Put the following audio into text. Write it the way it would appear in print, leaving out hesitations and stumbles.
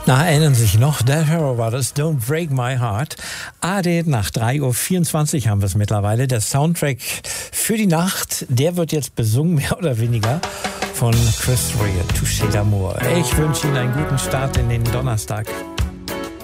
Na, erinnern Sie sich noch? Der Terror war das, Don't Break My Heart. ARD nach 3.24 Uhr haben wir es mittlerweile. Der Soundtrack für die Nacht, der wird jetzt besungen, mehr oder weniger, von Chris Rea, Touché d'amour. Ich wünsche Ihnen einen guten Start in den Donnerstag.